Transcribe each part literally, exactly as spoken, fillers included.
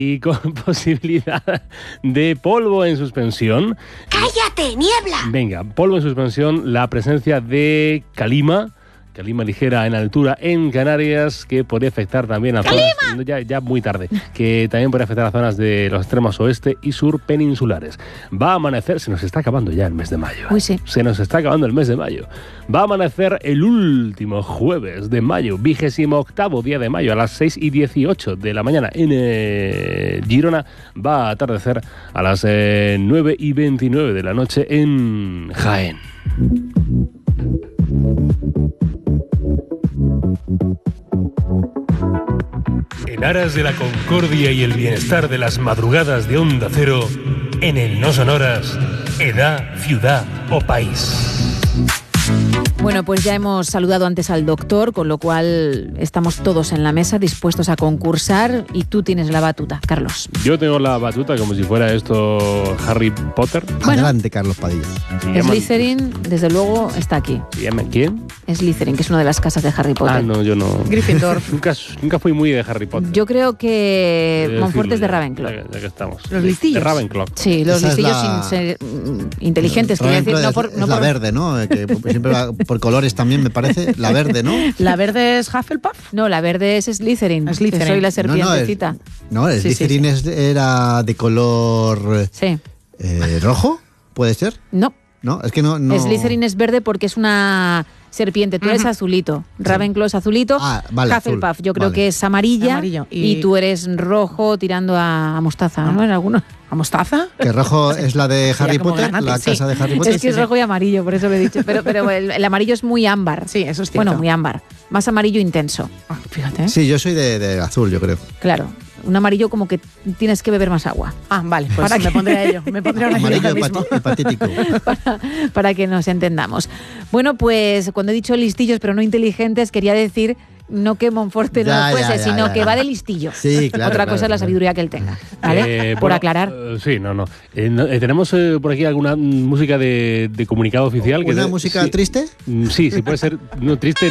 y con posibilidad de polvo en suspensión. ¡Cállate, niebla! Venga, polvo en suspensión, la presencia de calima, calima ligera en altura en Canarias, que podría afectar también a zonas, ya, ya muy tarde, que también podría afectar a zonas de los extremos oeste y sur peninsulares. Va a amanecer, se nos está acabando ya el mes de mayo. Uy, sí. Se nos está acabando el mes de mayo. Va a amanecer el último jueves de mayo, vigésimo octavo día de mayo, a las seis y dieciocho de la mañana en eh, Girona. Va a atardecer a las eh, nueve y veintinueve de la noche en Jaén. En aras de la concordia y el bienestar de las madrugadas de Onda Cero, en el No Sonoras, edad, ciudad o país. Bueno, pues ya hemos saludado antes al doctor, con lo cual estamos todos en la mesa dispuestos a concursar y tú tienes la batuta, Carlos. Yo tengo la batuta como si fuera esto Harry Potter. Bueno, adelante, Carlos Padilla. Slytherin, desde luego, está aquí. ¿Quién? Slytherin, que es una de las casas de Harry Potter. Ah, no, yo no. Gryffindor. nunca, nunca fui muy de Harry Potter. Yo creo que Monfort es de Ravenclaw. Ya, ya que estamos. Los listillos. De Ravenclaw. Sí, los Esa listillos es la... sin ser mm, inteligentes, quiero decir. No por, es no la por... verde, ¿no? Que siempre va por colores también, me parece. La verde, ¿no? ¿La verde es Hufflepuff? No, la verde es Slytherin. Slytherin. Que soy la serpientecita. No, no, el Sí, sí, Slytherin sí. es- era de color Sí. eh, rojo, ¿puede ser? No. No, es que no... no... Slytherin es verde porque es una serpiente. Tú eres azulito. Ravenclaw es azulito. Ah, vale, Hufflepuff azul. yo creo Vale. que es amarilla. Amarillo. Y... Y- tú eres rojo tirando a, a mostaza, ¿no? En alguno. ¿A mostaza? Que rojo es la de Sería Harry como Potter, granate, la sí. casa de Harry Potter. Es que es rojo y amarillo, por eso lo he dicho. Pero, pero el, el amarillo es muy ámbar. Sí, eso es cierto. Bueno, muy ámbar. Más amarillo intenso. Ah, fíjate. Sí, yo soy de, de azul, yo creo. Claro. Un amarillo como que tienes que beber más agua. Ah, vale, pues ¿Para me qué? pondré a ello. Me pondré a ello Amarillo ahora mismo. hepati- hepatítico. para, para que nos entendamos. Bueno, pues cuando he dicho listillos pero no inteligentes, quería decir no que Monforte no Ya, lo fuese, ya, ya, sino ya. que va de listillo. Sí, claro, Otra claro, cosa es la claro. sabiduría que él tenga. ¿Vale? Eh, Por bueno, aclarar. eh, sí, no, no. Eh, no, eh, tenemos eh, por aquí alguna mm, música de, de comunicado oficial. que ¿Una de- música sí, triste? mm, Sí, sí puede ser. No, triste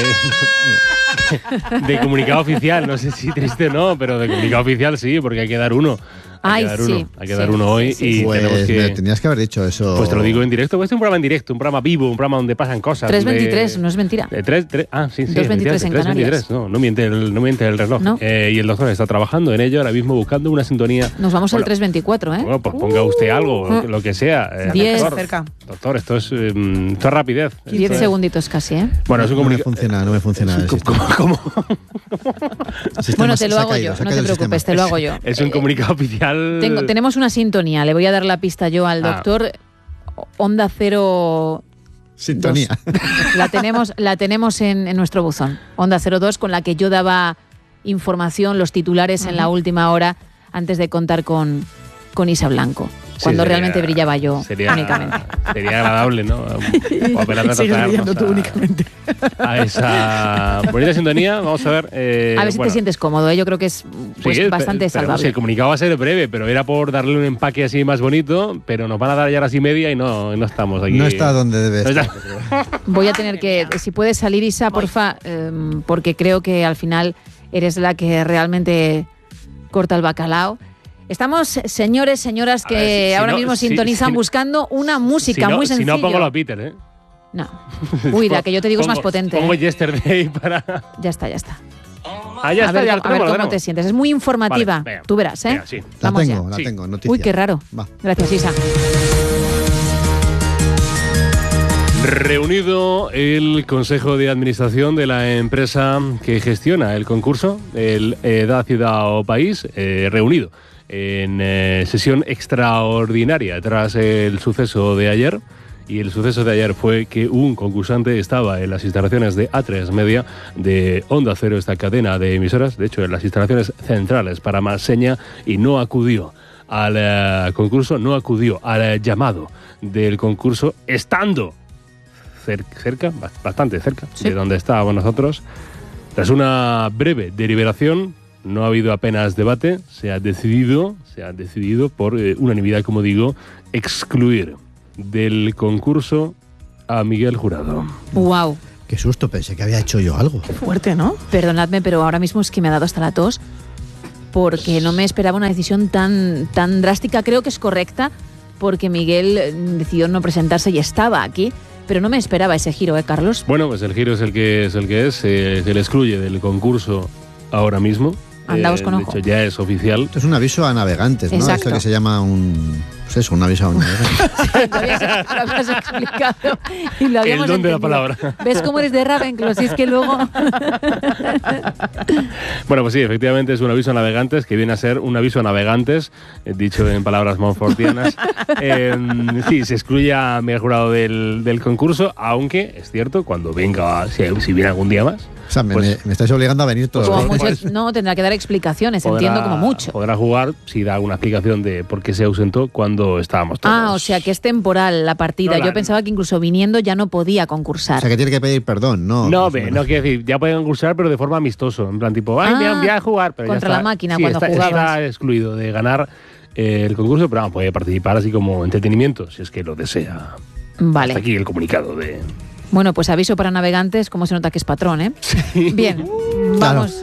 de, de comunicado oficial. No sé si triste o no, pero de comunicado oficial sí, porque hay que dar uno. Hay Ay, que dar sí, uno. Hay que sí, dar uno sí, hoy sí, y sí. Pues tenemos me que. tenías que haber dicho eso. Pues te lo digo en directo. Pues es un programa en directo, un programa vivo, un programa donde pasan cosas. tres donde- veintitrés, no es mentira. De tres, tres, ah, sí, sí. dos veintitrés en tres Canarias. veintitrés, no, no miente el, no miente el reloj. No. Eh, y el doctor está trabajando en ello ahora mismo buscando una sintonía. Nos vamos al Bueno, tres veinticuatro, ¿eh? Bueno, pues ponga usted algo, lo que- lo que sea. eh, Diez. doctor, Cerca. doctor, esto es, eh, esto es rapidez. Diez Esto es- segunditos casi, ¿eh? Bueno, es un No me comunica- funciona, no me funciona. el sistema. ¿Cómo? El sistema Bueno, se- te lo se ha hago caído, yo, se ha no te caído el preocupes, sistema. te lo hago yo. Es un Eh, comunicado oficial. tengo- tenemos una sintonía, le voy a dar la pista yo al Ah. doctor. Onda Cero Sintonía. dos. La tenemos, la tenemos en, en nuestro buzón. Onda Cero dos, con la que yo daba información, los titulares en la última hora, antes de contar con, con Isa Blanco. Sí, Cuando sería- realmente brillaba yo sería, únicamente. Sería agradable, ¿no? Volver a Sigues tratarnos brillando tú a- únicamente. a esa bonita sintonía. Vamos a ver. eh, A ver si bueno, te sientes cómodo, ¿eh? Yo creo que es pues, sí, bastante pero- pero salvable. sí, el comunicado va a ser breve, pero era por darle un empaque así más bonito, pero nos van a dar ya horas y media y no, no estamos aquí. No está donde debe No estar. está- Voy a tener que, si puedes salir, Isa, porfa, eh, porque creo que al final eres la que realmente corta el bacalao. Estamos, señores, señoras, que A ver, si- si ahora no- mismo si- sintonizan si- buscando una si música no, muy si sencilla. no pongo a Peter, ¿eh? No. Uy, la que yo te digo es más Pongo- potente. Pongo ¿eh? Yesterday para. Ya está, ya está. Ah, ya a está, ver, ya a lo ver tenemos, lo cómo tenemos. te sientes. Es muy informativa. Vale, venga. Tú verás, ¿eh? Venga, sí. La Vamos tengo, ya. la Sí. tengo. Noticia. Uy, qué raro. Va. Gracias, Isa. Reunido el Consejo de Administración de la empresa que gestiona el concurso, el Edad, Ciudad o País, eh, reunido en eh, sesión extraordinaria tras el suceso de ayer. Y el suceso de ayer fue que un concursante estaba en las instalaciones de A tres Media, de Onda Cero, esta cadena de emisoras, de hecho en las instalaciones centrales para más seña, y no acudió al eh, concurso, no acudió al eh, llamado del concurso, estando cer- cerca, ba- bastante cerca de donde estábamos nosotros. Tras una breve deliberación, no ha habido apenas debate, se ha decidido, se ha decidido por eh, unanimidad, como digo, excluir del concurso a Miguel Jurado. Wow. Qué susto, pensé que había hecho yo algo. Fuerte, ¿no? Perdonadme, pero ahora mismo es que me ha dado hasta la tos. porque no me esperaba una decisión tan, tan drástica. Creo que es correcta, porque Miguel decidió no presentarse y estaba aquí, pero no me esperaba ese giro, ¿eh, Carlos? Bueno, pues el giro es el que es, el que es. Eh, se le excluye del concurso ahora mismo. Andaos eh, con de ojo. hecho, ya es oficial. Esto es un aviso a navegantes, ¿no? Exacto. Esto que se llama un... Pues eso, un aviso a navegantes. Lo habías, lo habías explicado y lo habíamos El don de la entendido. palabra. ¿Ves cómo eres de Ravenclaw? Si es que luego... Bueno, pues sí, efectivamente es un aviso a navegantes que viene a ser un aviso a navegantes, eh, dicho en palabras montfortianas. Eh, sí, se excluye a Miguel Jurado del, del concurso, aunque es cierto, cuando venga, si, si viene algún día más, O sea, me, Pues- me- me estáis obligando a venir todos. Como los mucho, días. no, tendrá que dar explicaciones, podrá- entiendo como mucho. podrá jugar si da una explicación de por qué se ausentó cuando estábamos todos. Ah, o sea que es temporal la partida. No, la- Yo pensaba que incluso viniendo ya no podía O concursar. sea, que tiene que pedir perdón, ¿no? No, Más o ve, menos. no quiero decir, ya pueden concursar, pero de forma amistoso. En plan, tipo, ay, Ah, mira, voy a jugar. Pero ya contra está- la máquina sí, cuando está, jugabas. está excluido de ganar eh, el concurso, pero vamos, puede participar así como entretenimiento, si es que lo desea. Vale. Hasta aquí el comunicado de... Bueno, pues aviso para navegantes, como se nota que es patrón, ¿eh? Bien, vamos.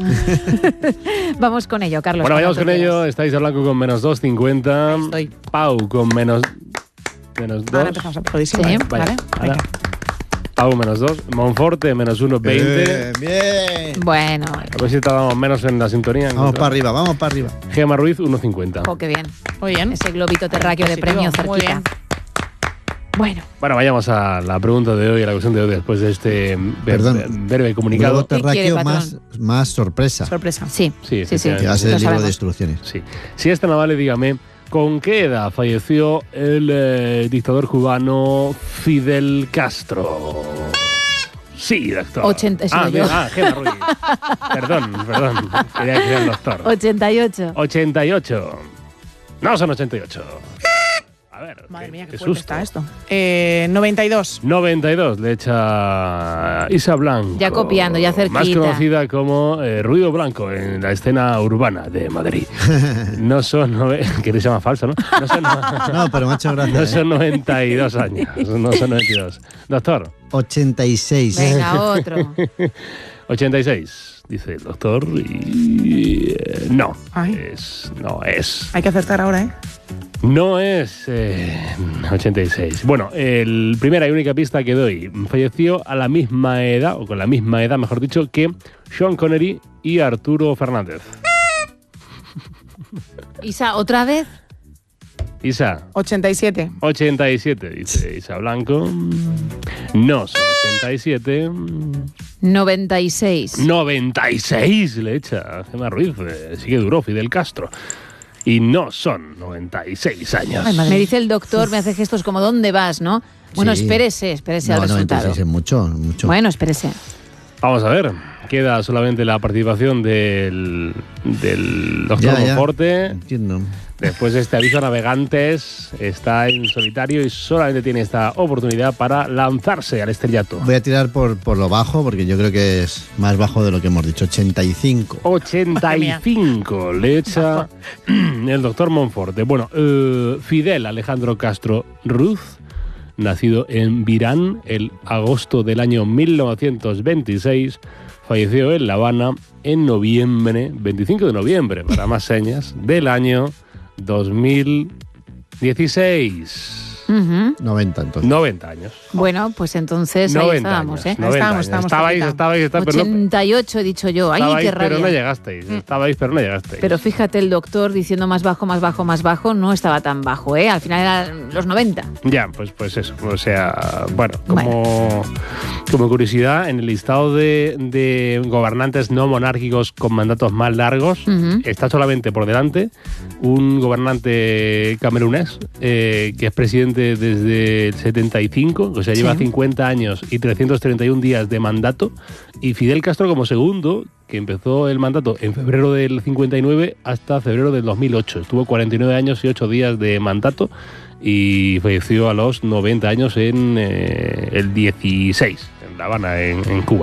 Vamos con ello, Carlos. Bueno, vayamos cuando con tú ello. quieras. Estáis hablando con menos dos cincuenta. Ahí estoy. Pau con menos, menos Ahora dos. empezamos a jodísimo. Sí. ¿eh? Vaya, ¿Vale? ahora. Venga. Pau menos dos. Monforte menos uno veinte. Bien, bien. Bueno, A ver si tardamos menos en la sintonía. Vamos para arriba, vamos para arriba. Gema Ruiz uno cincuenta. oh, qué bien. Muy bien. Ese globito terráqueo de Positivo, premio muy cerquita. bien. Bueno, Bueno, vayamos a la pregunta de hoy, a la cuestión de hoy, después de este ver- Perdón. breve Globo comunicado. ¿Qué quiere, terráqueo patrón? más, más sorpresa. Sorpresa. sí, Sí, sí, sí. efectivamente. Que va a ser lo el libro de sabemos. instrucciones. Sí. Si es tan amable, dígame, ¿con qué edad falleció el eh, dictador cubano Fidel Castro? Sí, doctor. ochenta, sí, ah, yo. bien, ah, Gema Ruiz. Perdón, perdón. Quería que era el doctor. ochenta y ocho. ochenta y ocho. No son ochenta y ocho. A ver. Madre mía, qué, qué fuerte susto. está esto. Eh, noventa y dos. noventa y dos le echa Isa Blanco. Ya copiando, ya cerquita. Más conocida como eh, Ruido Blanco en la escena urbana de Madrid. No son... nove- que se llama falso, ¿no? No son, No, pero me ha hecho gracia. no ¿eh? son noventa y dos años. No son noventa y dos. Doctor, ochenta y seis. Venga, otro. ochenta y seis, dice el doctor. Y... eh, no. Ay. Es, no es... Hay que acertar ahora, ¿eh? No es eh, ochenta y seis. Bueno, el primera y única pista que doy. Falleció a la misma edad, o con la misma edad, mejor dicho, que Sean Connery y Arturo Fernández. Isa, ¿otra vez? Isa, ochenta y siete. ochenta y siete, dice Isa Blanco. No son ochenta y siete. noventa y seis. noventa y seis le echa Gemma Ruiz. Eh, sigue duro Fidel Castro. Y no son noventa y seis años. Ay, madre. Me dice el doctor, me hace gestos como ¿dónde vas, no? Bueno, Sí. espérese, espérese al No, resultado. noventa y seis es mucho, mucho. Bueno, espérese. Vamos a ver. Queda solamente la participación del, del doctor Ya, ya. Monforte. Entiendo. Después de este aviso a navegantes, está en solitario y solamente tiene esta oportunidad para lanzarse al estrellato. Voy a tirar por, por lo bajo porque yo creo que es más bajo de lo que hemos dicho. ochenta y cinco. ochenta y cinco le echa el doctor Monforte. Bueno, eh, Fidel Alejandro Castro Ruz, nacido en Virán el agosto del año mil novecientos veintiséis, falleció en La Habana en noviembre, veinticinco de noviembre, para más señas, del año dos mil dieciséis. Ujú. noventa entonces. noventa años. Bueno, pues entonces ahí noventa estábamos, años, ¿eh? noventa Estábamos, años. estábamos Estabais, cerquita. estabais, estabais, pero no, ochenta y ocho he dicho yo. Ay, estabais, qué rabia. pero no llegasteis. Estabais, pero no llegasteis. Pero fíjate, el doctor diciendo más bajo, más bajo, más bajo, no estaba tan bajo, ¿eh? Al final eran los noventa. Ya, pues, pues eso. O sea, bueno, como, como curiosidad, en el listado de, de gobernantes no monárquicos con mandatos más largos, Ujú. está solamente por delante un gobernante camerunés eh, que es presidente desde el setenta y cinco, o sea, lleva Sí. cincuenta años y trescientos treinta y un días de mandato, y Fidel Castro como segundo, que empezó el mandato en febrero del cincuenta y nueve hasta febrero del dos mil ocho. Estuvo cuarenta y nueve años y ocho días de mandato y falleció a los noventa años en eh, el dieciséis, en La Habana, en, en Cuba.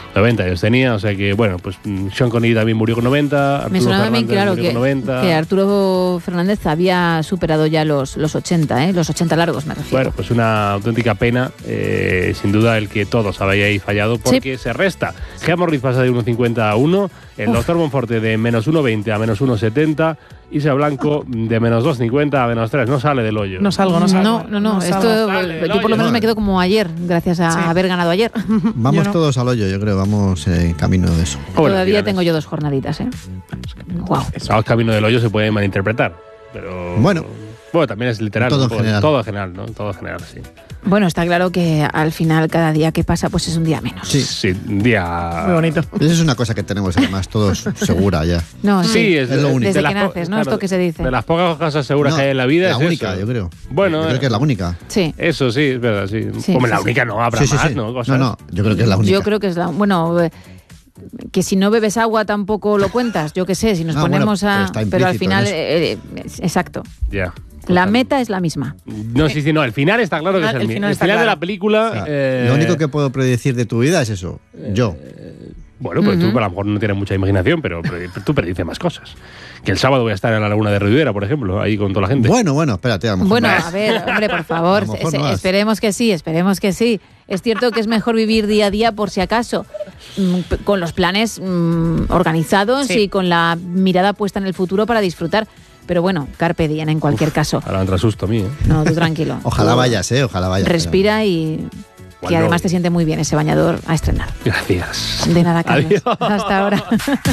noventa años tenía, o sea que, bueno, pues Sean Connery también murió con noventa, Arturo Me sonaba bien, Fernández claro, murió que, con noventa. que Arturo Fernández había superado ya los, los ochenta, ¿eh? Los ochenta largos, me refiero. Bueno, pues una auténtica pena, eh, sin duda, el que todos habéis fallado, porque sí. se resta. Gea Morriz pasa de uno cincuenta a uno, el Uf. doctor Monforte de menos uno veinte a menos uno setenta, Isa Blanco de menos dos cincuenta a menos tres, no sale del hoyo. No salgo, no salgo. No, no, no, no esto salgo. yo por lo menos me quedo como ayer, gracias a sí. haber ganado ayer. Vamos no. todos al hoyo, yo creo, vamos en camino de eso. Todavía tengo yo dos jornaditas, ¿eh? Wow. El camino del hoyo se puede malinterpretar, pero... Bueno. Bueno, también es literal. Todo en general. Todo en general, ¿no? Todo en general, sí. Bueno, está claro que al final cada día que pasa pues es un día menos. Sí, sí un día... Muy bonito. Esa es una cosa que tenemos además todos segura ya. No, sí, sí es, es lo único. Desde de que naces, ¿no? Claro, esto que se dice. De las pocas cosas seguras no, que hay en la vida la es única, eso. yo creo. Bueno, yo creo que es la única. Sí. Eso sí, es verdad, sí. sí Como sí, la sí. única no, habrá sí, sí, más, sí. ¿no? Cosas. No, no, yo creo que es la única. Yo creo que es la... Bueno... Que si no bebes agua tampoco lo cuentas, yo qué sé, si nos ah, ponemos bueno, a... pero, pero al final, eh, eh, exacto. Ya. La meta es la misma. No, sí, sí, no, el final está claro que es el, el mismo. final, El está final claro. de la película... O sea, eh, lo único que puedo predecir de tu vida es eso, yo. Bueno, pues Uh-huh. tú a lo mejor no tienes mucha imaginación, pero, pero tú predices más cosas. Que el sábado voy a estar en la Laguna de Ribera, por ejemplo, ahí con toda la gente. Bueno, bueno, espérate, a lo mejor Bueno, no vas. a ver, hombre, por favor, A lo mejor es- no vas. esperemos que sí, esperemos que sí. Es cierto que es mejor vivir día a día por si acaso, mm, p- con los planes mm, organizados Sí. y con la mirada puesta en el futuro para disfrutar. Pero bueno, carpe diem en cualquier caso. Ahora me entra susto a mí, ¿eh? No, tú tranquilo. Ojalá Tú vayas, ¿eh? Ojalá vayas. Respira y que Bueno. además te siente muy bien ese bañador a estrenar. Gracias. De nada, Carlos. Adiós. Hasta ahora.